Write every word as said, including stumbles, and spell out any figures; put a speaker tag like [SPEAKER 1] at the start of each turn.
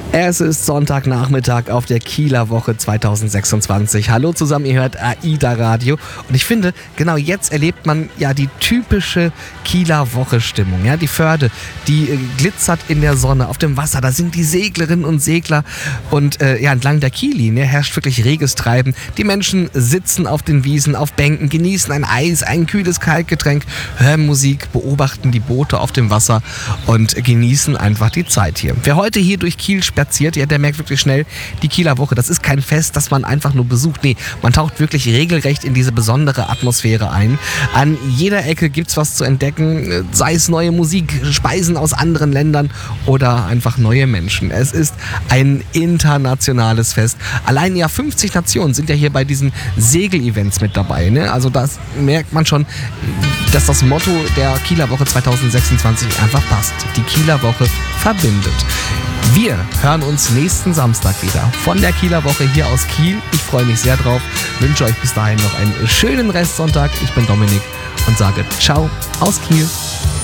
[SPEAKER 1] Es ist Sonntagnachmittag auf der Kieler Woche zwanzig sechsundzwanzig. Hallo zusammen, ihr hört AIDA Radio. Und ich finde, genau jetzt erlebt man ja die typische Kieler Woche-Stimmung. Ja, die Förde, die äh, glitzert in der Sonne, auf dem Wasser. Da sind die Seglerinnen und Segler. Und äh, ja, entlang der Kiellinie herrscht wirklich reges Treiben. Die Menschen sitzen auf den Wiesen, auf Bänken, genießen ein Eis, ein kühles Kaltgetränk, hören Musik, beobachten die Boote auf dem Wasser und genießen einfach die Zeit hier. Wer heute hier durch Kiel spaziert, ja, der merkt wirklich schnell, die Kieler Woche, das ist kein Fest, das man einfach nur besucht. Nee, man taucht wirklich regelrecht in diese besondere Atmosphäre ein. An jeder Ecke gibt's was zu entdecken, sei es neue Musik, Speisen aus anderen Ländern oder einfach neue Menschen. Es ist ein internationales Fest. Allein ja fünfzig Nationen sind ja hier bei diesen Segel-Events mit dabei. Ne? Also das merkt man schon, dass das Motto der Kieler Woche zwanzig sechsundzwanzig einfach passt. Die Kieler Woche verbindet. Wir hören uns nächsten Samstag wieder von der Kieler Woche hier aus Kiel. Ich freue mich sehr drauf, wünsche euch bis dahin noch einen schönen Restsonntag. Ich bin Dominik und sage Ciao aus Kiel.